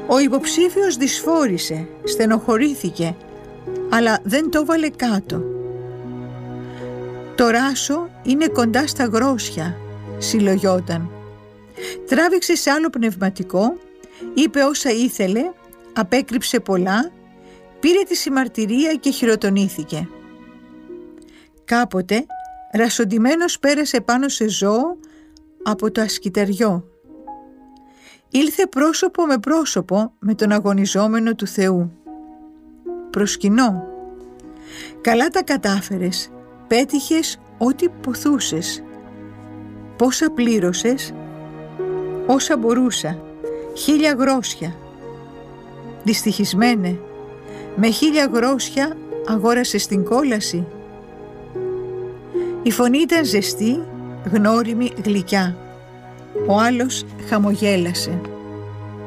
Ο υποψήφιος δυσφόρησε, στενοχωρήθηκε, αλλά δεν το βάλε κάτω. «Το ράσο είναι κοντά στα γρόσια», συλλογιόταν. Τράβηξε σε άλλο πνευματικό, είπε όσα ήθελε, απέκρυψε πολλά, πήρε τη συμμαρτυρία και χειροτονήθηκε. Κάποτε ρασοντημένος πέρασε πάνω σε ζώο από το ασκηταριό. Ήλθε πρόσωπο με πρόσωπο με τον αγωνιζόμενο του Θεού. Προσκυνώ. Καλά τα κατάφερες, πέτυχες ό,τι ποθούσες. Πόσα πλήρωσες? Όσα μπορούσα, 1000 γρόσια. Δυστυχισμένε, με 1000 γρόσια αγόρασες την κόλαση. Η φωνή ήταν ζεστή, γνώριμη, γλυκιά. Ο άλλος χαμογέλασε.